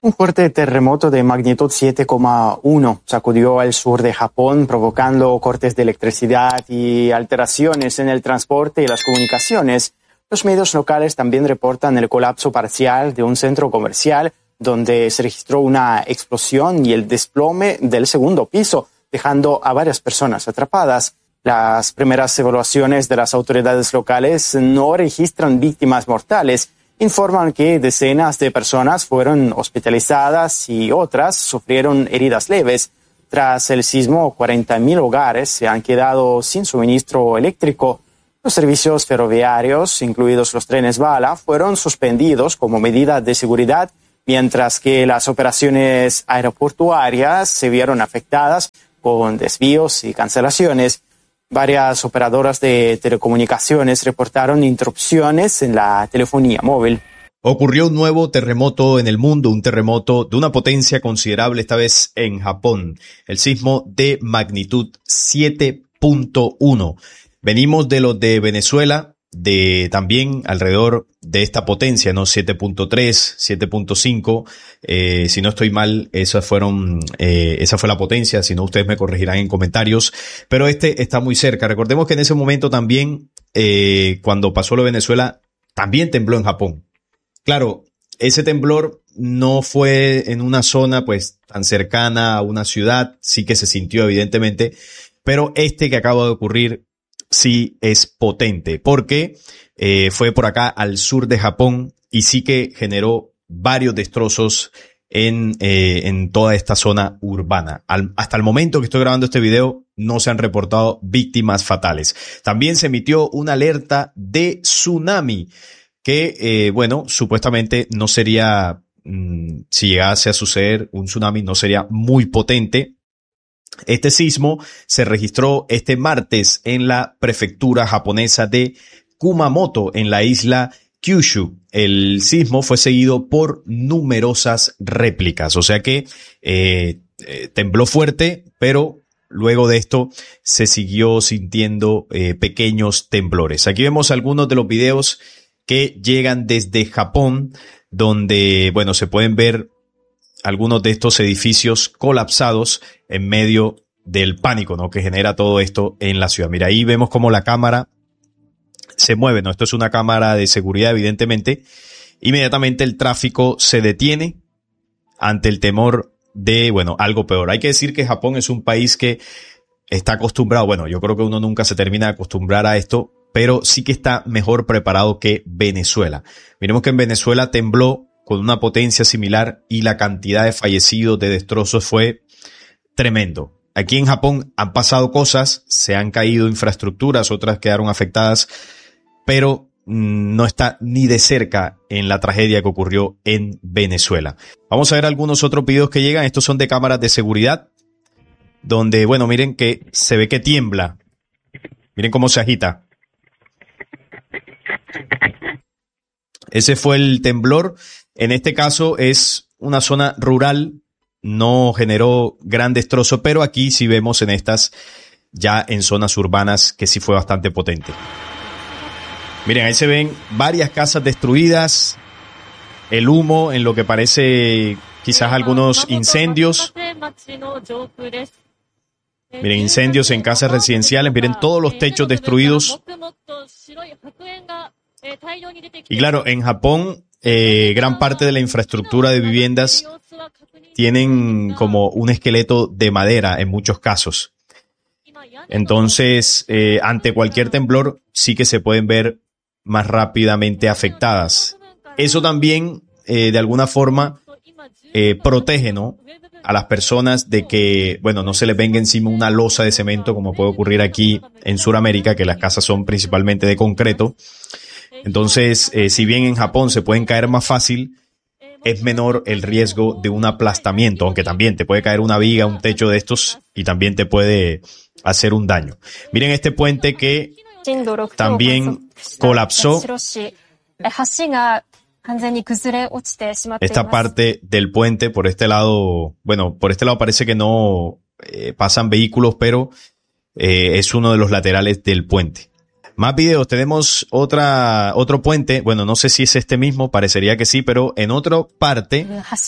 Un fuerte terremoto de magnitud 7,1 sacudió el sur de Japón, provocando cortes de electricidad y alteraciones en el transporte y las comunicaciones. Los medios locales también reportan el colapso parcial de un centro comercial donde se registró una explosión y el desplome del segundo piso, dejando a varias personas atrapadas. Las primeras evaluaciones de las autoridades locales no registran víctimas mortales. Informan que decenas de personas fueron hospitalizadas y otras sufrieron heridas leves. Tras el sismo, 40.000 hogares se han quedado sin suministro eléctrico. Los servicios ferroviarios, incluidos los trenes bala, fueron suspendidos como medida de seguridad, mientras que las operaciones aeroportuarias se vieron afectadas con desvíos y cancelaciones. Varias operadoras de telecomunicaciones reportaron interrupciones en la telefonía móvil. Ocurrió un nuevo terremoto en el mundo, un terremoto de una potencia considerable, esta vez en Japón. El sismo de magnitud 7.1. Venimos de los de Venezuela, de también alrededor de esta potencia, ¿no? 7.3, 7.5, si no estoy mal, esa fue la potencia, si no ustedes me corregirán en comentarios, pero este está muy cerca. Recordemos que en ese momento también, cuando pasó lo de Venezuela, también tembló en Japón. Claro, ese temblor no fue en una zona pues tan cercana a una ciudad, sí que se sintió evidentemente, pero este que acaba de ocurrir sí es potente, porque fue por acá al sur de Japón y sí que generó varios destrozos en toda esta zona urbana. Hasta el momento que estoy grabando este video no se han reportado víctimas fatales. También se emitió una alerta de tsunami que, supuestamente no sería, si llegase a suceder un tsunami, no sería muy potente. Este sismo se registró este martes en la prefectura japonesa de Kumamoto, en la isla Kyushu. El sismo fue seguido por numerosas réplicas, o sea que tembló fuerte, pero luego de esto se siguió sintiendo pequeños temblores. Aquí vemos algunos de los videos que llegan desde Japón, donde, se pueden ver algunos de estos edificios colapsados en medio del pánico, ¿no?, que genera todo esto en la ciudad. Mira, ahí vemos cómo la cámara se mueve, ¿no? Esto es una cámara de seguridad, evidentemente. Inmediatamente el tráfico se detiene ante el temor de, algo peor. Hay que decir que Japón es un país que está acostumbrado, yo creo que uno nunca se termina de acostumbrar a esto, pero sí que está mejor preparado que Venezuela. Miremos que en Venezuela tembló con una potencia similar y la cantidad de fallecidos, de destrozos fue tremendo. Aquí en Japón han pasado cosas, se han caído infraestructuras, otras quedaron afectadas, pero no está ni de cerca en la tragedia que ocurrió en Venezuela. Vamos a ver algunos otros videos que llegan. Estos son de cámaras de seguridad, donde, miren que se ve que tiembla. Miren cómo se agita. Ese fue el temblor. En este caso es una zona rural, no generó gran destrozo, pero aquí sí vemos en estas, ya en zonas urbanas, que sí fue bastante potente. Miren, ahí se ven varias casas destruidas, el humo en lo que parece quizás algunos incendios. Miren, incendios en casas residenciales, miren todos los techos destruidos. Y claro, en Japón, gran parte de la infraestructura de viviendas tienen como un esqueleto de madera en muchos casos. Entonces, ante cualquier temblor, sí que se pueden ver más rápidamente afectadas. Eso también, de alguna forma, protege, ¿no?, a las personas de que, no se les venga encima una losa de cemento, como puede ocurrir aquí en Sudamérica, que las casas son principalmente de concreto. Entonces, si bien en Japón se pueden caer más fácil, es menor el riesgo de un aplastamiento, aunque también te puede caer una viga, un techo de estos, y también te puede hacer un daño. Miren este puente que también colapsó. Esta parte del puente, por este lado parece que no pasan vehículos, pero es uno de los laterales del puente. Más videos, tenemos otro puente, bueno, no sé si es este mismo, parecería que sí, pero en otra parte,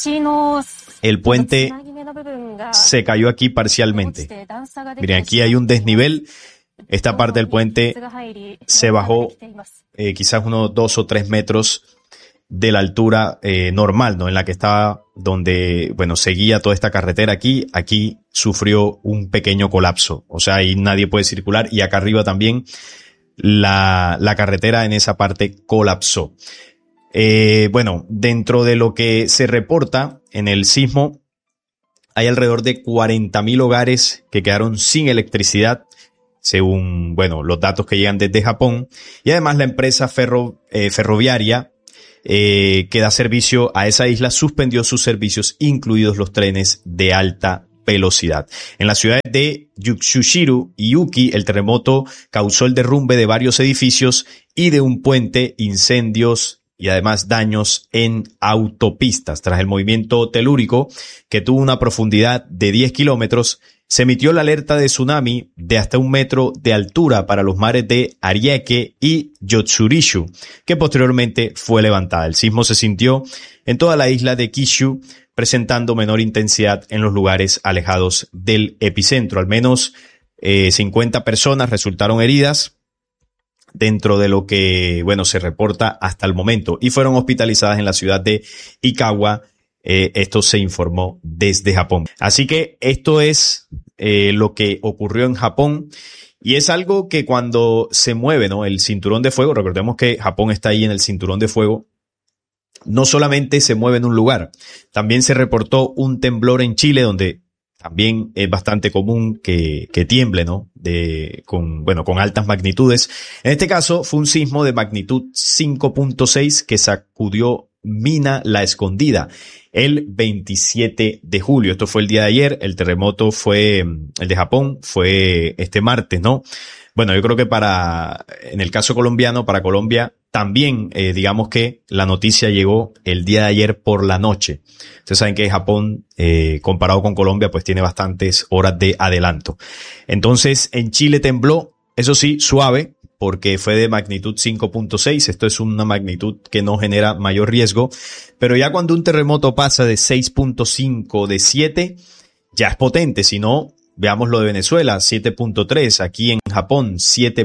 el puente se cayó aquí parcialmente. Miren, aquí hay un desnivel, esta parte del puente se bajó quizás unos 2 o 3 metros de la altura normal, ¿no? En la que estaba, donde, bueno, seguía toda esta carretera aquí sufrió un pequeño colapso, o sea, ahí nadie puede circular, y acá arriba también la carretera en esa parte colapsó. Bueno, dentro de lo que se reporta en el sismo, hay alrededor de 40.000 hogares que quedaron sin electricidad, según, bueno, los datos que llegan desde Japón, y además la empresa ferroviaria que da servicio a esa isla suspendió sus servicios, incluidos los trenes de alta velocidad. En las ciudades de Yutsushiro y Uki, el terremoto causó el derrumbe de varios edificios y de un puente, incendios y además daños en autopistas. Tras el movimiento telúrico, que tuvo una profundidad de 10 kilómetros, se emitió la alerta de tsunami de hasta 1 metro de altura para los mares de Ariake y Yotsurishu, que posteriormente fue levantada. El sismo se sintió en toda la isla de Kyushu, presentando menor intensidad en los lugares alejados del epicentro. Al menos 50 personas resultaron heridas dentro de lo que, bueno, se reporta hasta el momento, y fueron hospitalizadas en la ciudad de Ikawa. Esto se informó desde Japón. Así que esto es lo que ocurrió en Japón, y es algo que cuando se mueve, ¿no? El cinturón de fuego, recordemos que Japón está ahí en el cinturón de fuego, no solamente se mueve en un lugar, también se reportó un temblor en Chile, donde también es bastante común que tiemble, ¿no? Con altas magnitudes. En este caso fue un sismo de magnitud 5.6 que sacudió Mina La Escondida el 27 de julio. Esto fue el día de ayer. El terremoto el de Japón fue este martes, ¿no? Bueno, yo creo que en el caso colombiano, para Colombia, también, digamos que la noticia llegó el día de ayer por la noche. Ustedes saben que Japón, comparado con Colombia, pues tiene bastantes horas de adelanto. Entonces, en Chile tembló, eso sí, suave, porque fue de magnitud 5.6. Esto es una magnitud que no genera mayor riesgo. Pero ya cuando un terremoto pasa de 6.5, de 7, ya es potente. Si no, veamos lo de Venezuela, 7.3, aquí en Japón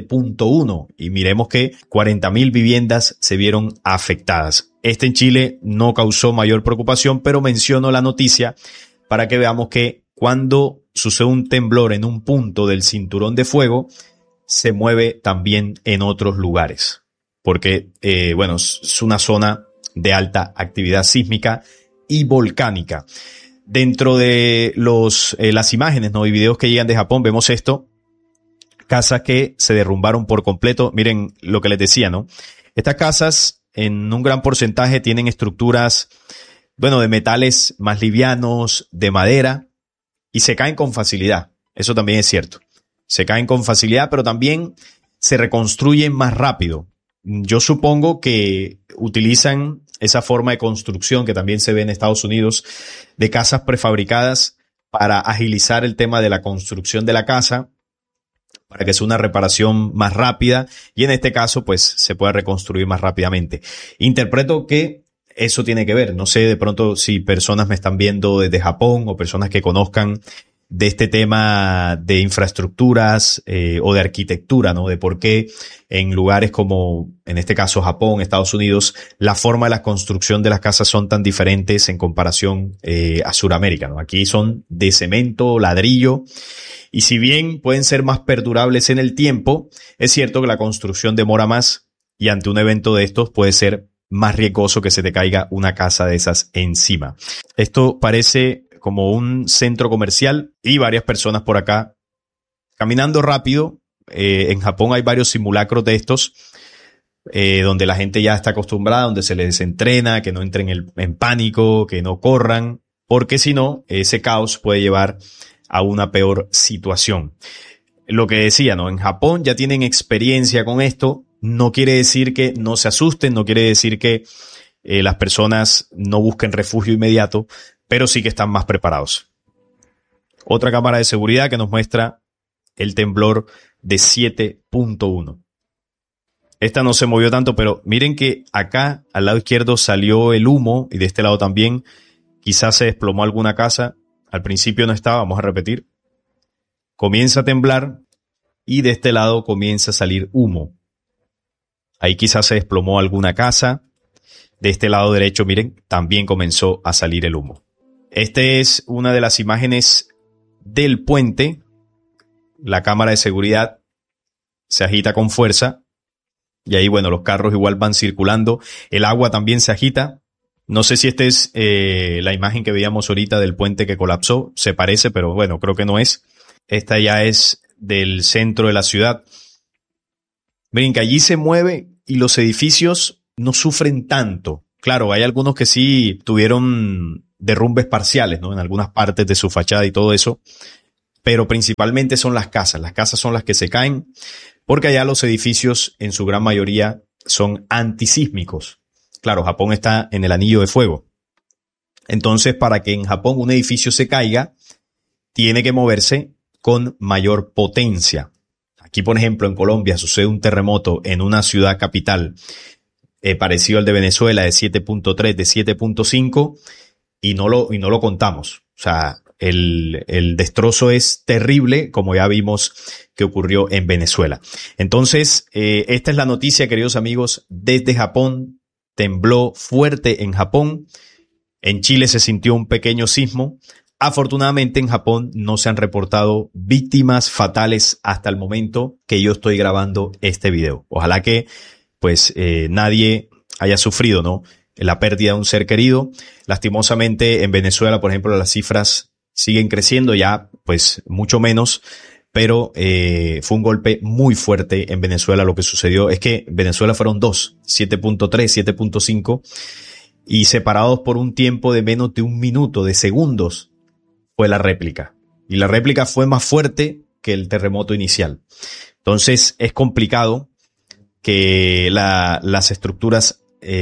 7.1, y miremos que 40.000 viviendas se vieron afectadas. En Chile no causó mayor preocupación, pero menciono la noticia para que veamos que cuando sucede un temblor en un punto del cinturón de fuego, se mueve también en otros lugares, porque es una zona de alta actividad sísmica y volcánica. Dentro de las imágenes, ¿no? Y videos que llegan de Japón, vemos esto, casas que se derrumbaron por completo. Miren lo que les decía, ¿no? Estas casas en un gran porcentaje tienen estructuras, de metales más livianos, de madera, y se caen con facilidad. Eso también es cierto. Se caen con facilidad, pero también se reconstruyen más rápido. Yo supongo que utilizan esa forma de construcción que también se ve en Estados Unidos, de casas prefabricadas, para agilizar el tema de la construcción de la casa, para que sea una reparación más rápida, y en este caso pues se pueda reconstruir más rápidamente. Interpreto que eso tiene que ver, no sé de pronto si personas me están viendo desde Japón o personas que conozcan de este tema de infraestructuras o de arquitectura, ¿no? De por qué en lugares como, en este caso, Japón, Estados Unidos, la forma de la construcción de las casas son tan diferentes en comparación a Sudamérica, ¿no? Aquí son de cemento, ladrillo, y si bien pueden ser más perdurables en el tiempo, es cierto que la construcción demora más, y ante un evento de estos puede ser más riesgoso que se te caiga una casa de esas encima. Esto parece como un centro comercial y varias personas por acá caminando rápido. En Japón hay varios simulacros de estos, donde la gente ya está acostumbrada, donde se les entrena, que no entren en pánico, que no corran, porque si no, ese caos puede llevar a una peor situación. Lo que decía, ¿no? En Japón ya tienen experiencia con esto. No quiere decir que no se asusten, no quiere decir que las personas no busquen refugio inmediato, pero sí que están más preparados. Otra cámara de seguridad que nos muestra el temblor de 7.1. Esta no se movió tanto, pero miren que acá al lado izquierdo salió el humo y de este lado también. Quizás se desplomó alguna casa. Al principio no estaba, vamos a repetir. Comienza a temblar y de este lado comienza a salir humo. Ahí quizás se desplomó alguna casa. De este lado derecho, miren, también comenzó a salir el humo. Esta es una de las imágenes del puente. La cámara de seguridad se agita con fuerza. Y ahí, bueno, los carros igual van circulando. El agua también se agita. No sé si esta es la imagen que veíamos ahorita del puente que colapsó. Se parece, pero bueno, creo que no es. Esta ya es del centro de la ciudad. Miren que allí se mueve y los edificios no sufren tanto. Claro, hay algunos que sí tuvieron derrumbes parciales, ¿no? En algunas partes de su fachada y todo eso. Pero principalmente son las casas. Las casas son las que se caen. Porque allá los edificios en su gran mayoría son antisísmicos. Claro, Japón está en el anillo de fuego. Entonces, para que en Japón un edificio se caiga, tiene que moverse con mayor potencia. Aquí, por ejemplo, en Colombia sucede un terremoto en una ciudad capital parecido al de Venezuela de 7.3, de 7.5 y no lo contamos. O sea, el destrozo es terrible, como ya vimos que ocurrió en Venezuela. Entonces, esta es la noticia, queridos amigos, desde Japón. Tembló fuerte en Japón. En Chile se sintió un pequeño sismo. Afortunadamente en Japón no se han reportado víctimas fatales hasta el momento que yo estoy grabando este video. Ojalá que pues nadie haya sufrido, ¿no?, la pérdida de un ser querido. Lastimosamente en Venezuela, por ejemplo, las cifras siguen creciendo, ya pues mucho menos, pero fue un golpe muy fuerte en Venezuela. Lo que sucedió es que en Venezuela fueron 7.3, 7.5 y separados por un tiempo de menos de un minuto, de segundos, fue la réplica. Y la réplica fue más fuerte que el terremoto inicial. Entonces es complicado que las estructuras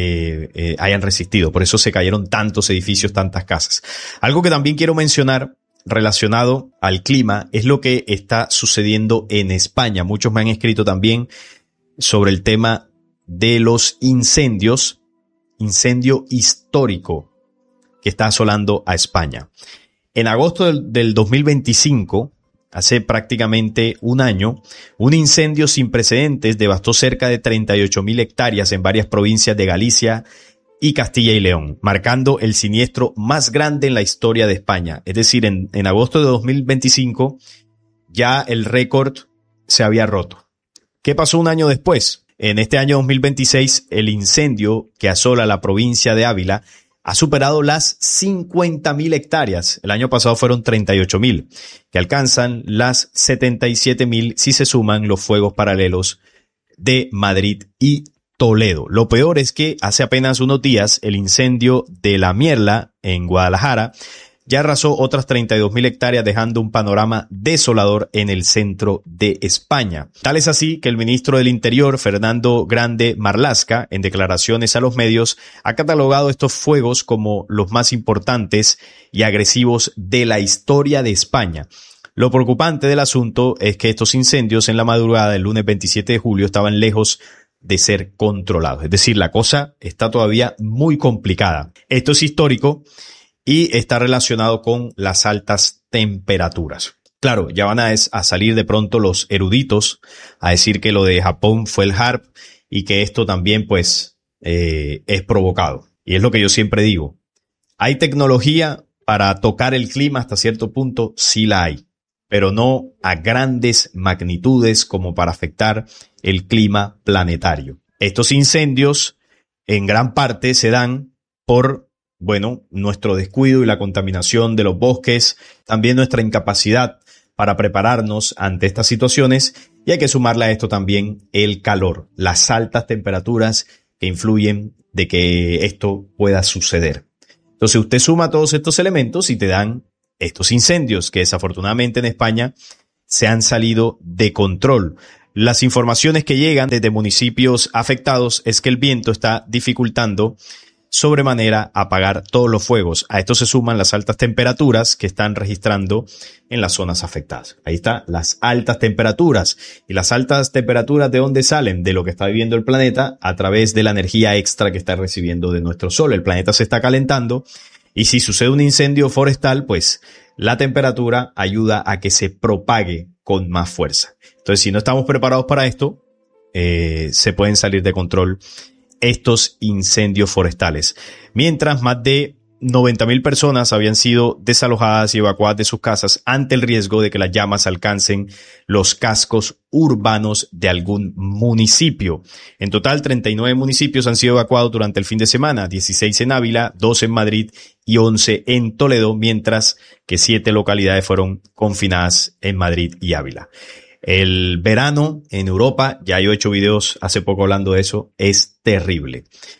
hayan resistido. Por eso se cayeron tantos edificios, tantas casas. Algo que también quiero mencionar relacionado al clima es lo que está sucediendo en España. Muchos me han escrito también sobre el tema de los incendios, incendio histórico que está asolando a España. En agosto del 2025, hace prácticamente un año, un incendio sin precedentes devastó cerca de 38.000 hectáreas en varias provincias de Galicia y Castilla y León, marcando el siniestro más grande en la historia de España. Es decir, en agosto de 2025 ya el récord se había roto. ¿Qué pasó un año después? En este año 2026, el incendio que asola la provincia de Ávila ha superado las 50.000 hectáreas. El año pasado fueron 38.000, que alcanzan las 77.000 si se suman los fuegos paralelos de Madrid y Toledo. Lo peor es que hace apenas unos días el incendio de La Mierla en Guadalajara ya arrasó otras 32.000 hectáreas, dejando un panorama desolador en el centro de España. Tal es así que el ministro del Interior, Fernando Grande Marlaska, en declaraciones a los medios, ha catalogado estos fuegos como los más importantes y agresivos de la historia de España. Lo preocupante del asunto es que estos incendios en la madrugada del lunes 27 de julio estaban lejos de ser controlados. Es decir, la cosa está todavía muy complicada. Esto es histórico y está relacionado con las altas temperaturas. Claro, ya van a salir de pronto los eruditos a decir que lo de Japón fue el HARP y que esto también pues es provocado. Y es lo que yo siempre digo. ¿Hay tecnología para tocar el clima hasta cierto punto? Sí la hay, pero no a grandes magnitudes como para afectar el clima planetario. Estos incendios en gran parte se dan por nuestro descuido y la contaminación de los bosques, también nuestra incapacidad para prepararnos ante estas situaciones, y hay que sumarle a esto también el calor, las altas temperaturas que influyen de que esto pueda suceder. Entonces usted suma todos estos elementos y te dan estos incendios que desafortunadamente en España se han salido de control. Las informaciones que llegan desde municipios afectados es que el viento está dificultando sobremanera apagar todos los fuegos. A esto se suman las altas temperaturas que están registrando en las zonas afectadas. Ahí está, las altas temperaturas. Y las altas temperaturas, ¿de dónde salen? De lo que está viviendo el planeta a través de la energía extra que está recibiendo de nuestro sol. El planeta se está calentando y si sucede un incendio forestal, pues la temperatura ayuda a que se propague con más fuerza. Entonces, si no estamos preparados para esto, se pueden salir de control estos incendios forestales. Mientras más de 90,000 personas habían sido desalojadas y evacuadas de sus casas ante el riesgo de que las llamas alcancen los cascos urbanos de algún municipio. En total, 39 municipios han sido evacuados durante el fin de semana, 16 en Ávila, 12 en Madrid y 11 en Toledo, mientras que 7 localidades fueron confinadas en Madrid y Ávila. El verano en Europa, ya yo he hecho videos hace poco hablando de eso, es terrible.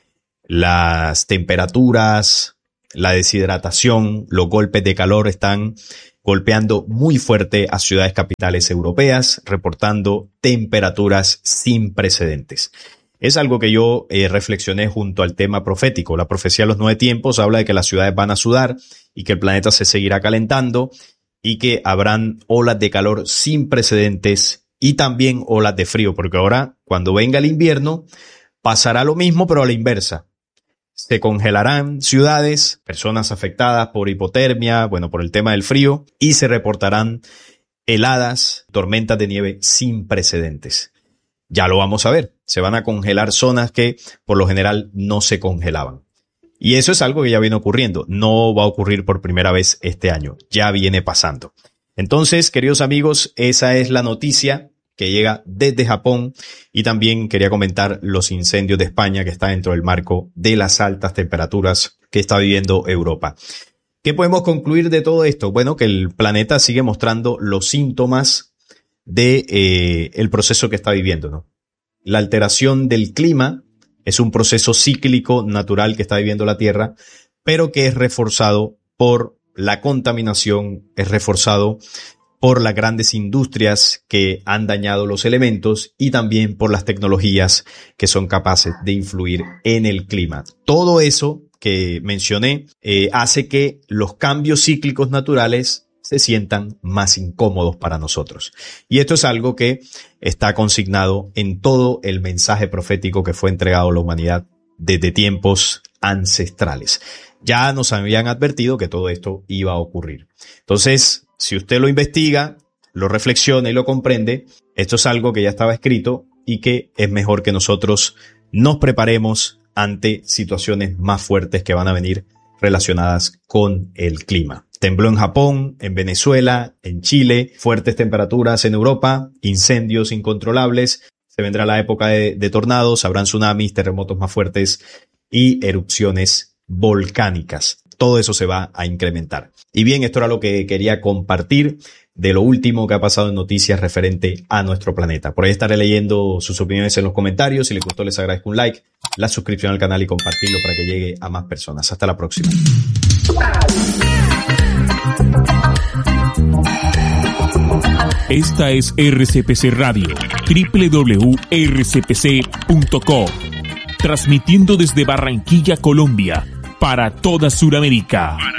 Las temperaturas, la deshidratación, los golpes de calor están golpeando muy fuerte a ciudades capitales europeas, reportando temperaturas sin precedentes. Es algo que yo reflexioné junto al tema profético. La profecía de los 9 tiempos habla de que las ciudades van a sudar y que el planeta se seguirá calentando, y que habrán olas de calor sin precedentes y también olas de frío, porque ahora cuando venga el invierno pasará lo mismo pero a la inversa. Se congelarán ciudades, personas afectadas por hipotermia, por el tema del frío, y se reportarán heladas, tormentas de nieve sin precedentes. Ya lo vamos a ver, se van a congelar zonas que por lo general no se congelaban. Y eso es algo que ya viene ocurriendo, no va a ocurrir por primera vez este año, ya viene pasando. Entonces, queridos amigos, esa es la noticia que llega desde Japón, y también quería comentar los incendios de España que están dentro del marco de las altas temperaturas que está viviendo Europa. ¿Qué podemos concluir de todo esto? Bueno, que el planeta sigue mostrando los síntomas de el proceso que está viviendo, ¿no? La alteración del clima es un proceso cíclico natural que está viviendo la Tierra, pero que es reforzado por la contaminación, es reforzado por las grandes industrias que han dañado los elementos y también por las tecnologías que son capaces de influir en el clima. Todo eso que mencioné hace que los cambios cíclicos naturales se sientan más incómodos para nosotros. Y esto es algo que está consignado en todo el mensaje profético que fue entregado a la humanidad desde tiempos ancestrales. Ya nos habían advertido que todo esto iba a ocurrir. Entonces, si usted lo investiga, lo reflexiona y lo comprende, esto es algo que ya estaba escrito y que es mejor que nosotros nos preparemos ante situaciones más fuertes que van a venir relacionadas con el clima. Tembló en Japón, en Venezuela, en Chile, fuertes temperaturas en Europa, incendios incontrolables, se vendrá la época de tornados, habrán tsunamis, terremotos más fuertes y erupciones volcánicas. Todo eso se va a incrementar. Y bien, esto era lo que quería compartir de lo último que ha pasado en noticias referente a nuestro planeta. Por ahí estaré leyendo sus opiniones en los comentarios. Si les gustó, les agradezco un like, la suscripción al canal y compartirlo para que llegue a más personas. Hasta la próxima. Esta es RCPC Radio, www.rcpc.co, transmitiendo desde Barranquilla, Colombia, para toda Sudamérica.